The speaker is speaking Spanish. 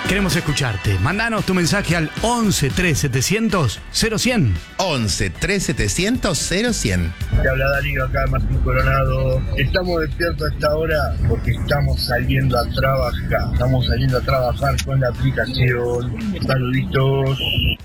Queremos escucharte. Mandanos tu mensaje al 11 3700 0100. 11 3700 0100. Te habla Darío acá, Martín Coronado. Estamos despiertos a esta hora porque estamos saliendo a trabajar. Estamos saliendo a trabajar con la aplicación. Saluditos.